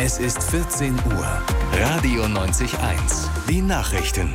Es ist 14 Uhr. Radio 90.1. Die Nachrichten.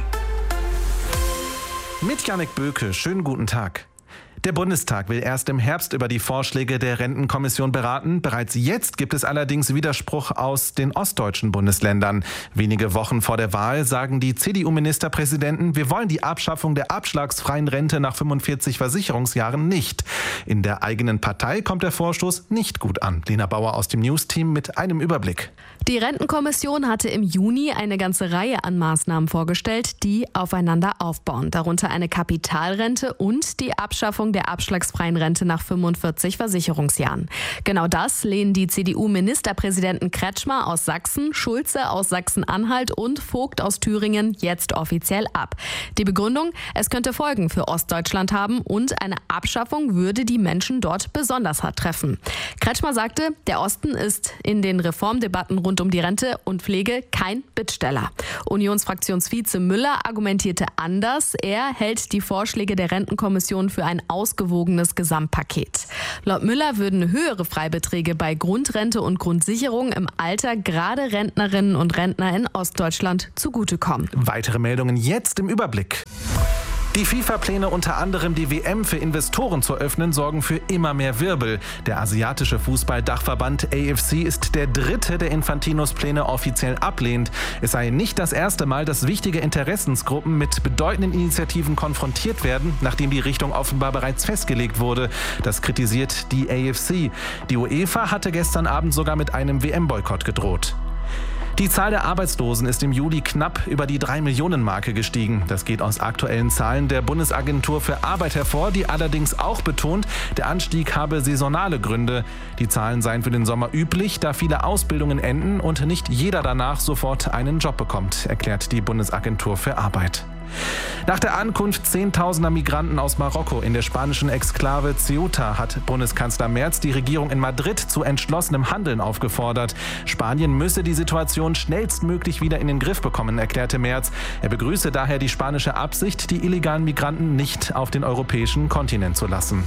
Mit Janek Böke, schönen guten Tag. Der Bundestag will erst im Herbst über die Vorschläge der Rentenkommission beraten. Bereits jetzt gibt es allerdings Widerspruch aus den ostdeutschen Bundesländern. Wenige Wochen vor der Wahl sagen die CDU-Ministerpräsidenten, wir wollen die Abschaffung der abschlagsfreien Rente nach 45 Versicherungsjahren nicht. In der eigenen Partei kommt der Vorstoß nicht gut an. Lena Bauer aus dem News-Team mit einem Überblick. Die Rentenkommission hatte im Juni eine ganze Reihe an Maßnahmen vorgestellt, die aufeinander aufbauen. Darunter eine Kapitalrente und die Abschaffung der abschlagsfreien Rente nach 45 Versicherungsjahren. Genau das lehnen die CDU-Ministerpräsidenten Kretschmer aus Sachsen, Schulze aus Sachsen-Anhalt und Vogt aus Thüringen jetzt offiziell ab. Die Begründung, es könnte Folgen für Ostdeutschland haben und eine Abschaffung würde die Menschen dort besonders hart treffen. Kretschmer sagte, der Osten ist in den Reformdebatten rund um die Rente und Pflege kein Bittsteller. Unionsfraktionsvize Müller argumentierte anders. Er hält die Vorschläge der Rentenkommission für ein ausgewogenes Gesamtpaket. Laut Müller würden höhere Freibeträge bei Grundrente und Grundsicherung im Alter gerade Rentnerinnen und Rentner in Ostdeutschland zugutekommen. Weitere Meldungen jetzt im Überblick. Die FIFA-Pläne, unter anderem die WM für Investoren zu öffnen, sorgen für immer mehr Wirbel. Der asiatische Fußball-Dachverband AFC ist der dritte, der Infantinos Pläne offiziell ablehnt. Es sei nicht das erste Mal, dass wichtige Interessensgruppen mit bedeutenden Initiativen konfrontiert werden, nachdem die Richtung offenbar bereits festgelegt wurde. Das kritisiert die AFC. Die UEFA hatte gestern Abend sogar mit einem WM-Boykott gedroht. Die Zahl der Arbeitslosen ist im Juli knapp über die 3-Millionen-Marke gestiegen. Das geht aus aktuellen Zahlen der Bundesagentur für Arbeit hervor, die allerdings auch betont, der Anstieg habe saisonale Gründe. Die Zahlen seien für den Sommer üblich, da viele Ausbildungen enden und nicht jeder danach sofort einen Job bekommt, erklärt die Bundesagentur für Arbeit. Nach der Ankunft zehntausender Migranten aus Marokko in der spanischen Exklave Ceuta hat Bundeskanzler Merz die Regierung in Madrid zu entschlossenem Handeln aufgefordert. Spanien müsse die Situation schnellstmöglich wieder in den Griff bekommen, erklärte Merz. Er begrüße daher die spanische Absicht, die illegalen Migranten nicht auf den europäischen Kontinent zu lassen.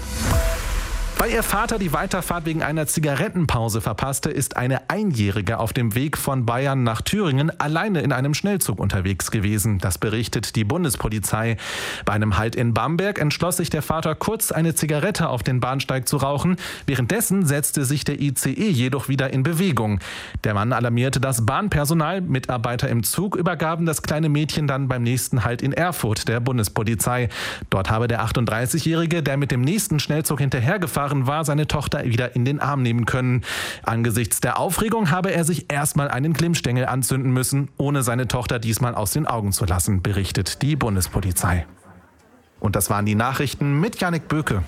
Weil ihr Vater die Weiterfahrt wegen einer Zigarettenpause verpasste, ist eine Einjährige auf dem Weg von Bayern nach Thüringen alleine in einem Schnellzug unterwegs gewesen. Das berichtet die Bundespolizei. Bei einem Halt in Bamberg entschloss sich der Vater kurz, eine Zigarette auf den Bahnsteig zu rauchen. Währenddessen setzte sich der ICE jedoch wieder in Bewegung. Der Mann alarmierte das Bahnpersonal. Mitarbeiter im Zug übergaben das kleine Mädchen dann beim nächsten Halt in Erfurt der Bundespolizei. Dort habe der 38-Jährige, der mit dem nächsten Schnellzug hinterhergefahren war, seine Tochter wieder in den Arm nehmen können. Angesichts der Aufregung habe er sich erstmal einen Glimmstängel anzünden müssen, ohne seine Tochter diesmal aus den Augen zu lassen, berichtet die Bundespolizei. Und das waren die Nachrichten mit Janek Böke.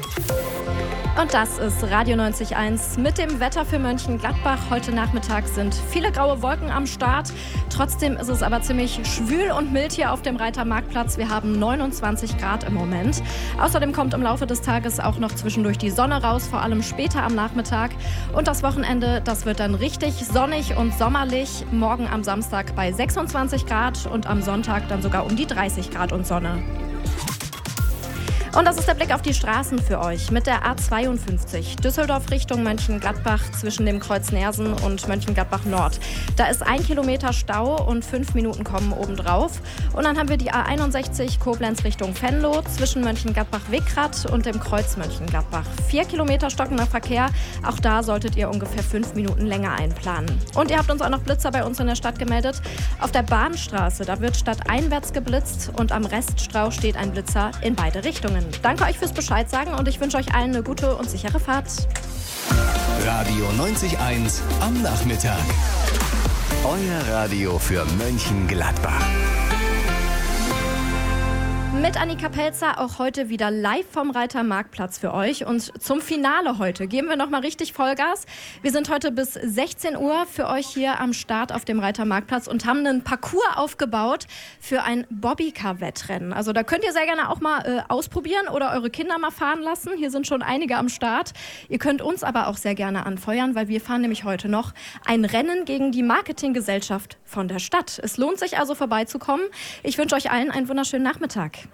Und das ist Radio 90.1 mit dem Wetter für Mönchengladbach. Heute Nachmittag sind viele graue Wolken am Start. Trotzdem ist es aber ziemlich schwül und mild hier auf dem Reiter Marktplatz. Wir haben 29 Grad im Moment. Außerdem kommt im Laufe des Tages auch noch zwischendurch die Sonne raus, vor allem später am Nachmittag. Und das Wochenende, das wird dann richtig sonnig und sommerlich. Morgen am Samstag bei 26 Grad und am Sonntag dann sogar um die 30 Grad und Sonne. Und das ist der Blick auf die Straßen für euch mit der A52 Düsseldorf Richtung Mönchengladbach zwischen dem Kreuz Neersen und Mönchengladbach Nord. Da ist 1 Kilometer Stau und 5 Minuten kommen obendrauf. Und dann haben wir die A61 Koblenz Richtung Venlo zwischen Mönchengladbach-Wickrath und dem Kreuz Mönchengladbach. 4 Kilometer stockender Verkehr, auch da solltet ihr ungefähr 5 Minuten länger einplanen. Und ihr habt uns auch noch Blitzer bei uns in der Stadt gemeldet. Auf der Bahnstraße, da wird stadteinwärts geblitzt und am Reststrauch steht ein Blitzer in beide Richtungen. Danke euch fürs Bescheid sagen und ich wünsche euch allen eine gute und sichere Fahrt. Radio 90.1 am Nachmittag. Euer Radio für Mönchengladbach. Mit Annika Pelzer auch heute wieder live vom Reiter Marktplatz für euch. Und zum Finale heute geben wir nochmal richtig Vollgas. Wir sind heute bis 16 Uhr für euch hier am Start auf dem Reiter Marktplatz und haben einen Parcours aufgebaut für ein Bobbycar-Wettrennen. Also da könnt ihr sehr gerne auch mal ausprobieren oder eure Kinder mal fahren lassen. Hier sind schon einige am Start. Ihr könnt uns aber auch sehr gerne anfeuern, weil wir fahren nämlich heute noch ein Rennen gegen die Marketinggesellschaft von der Stadt. Es lohnt sich also vorbeizukommen. Ich wünsche euch allen einen wunderschönen Nachmittag.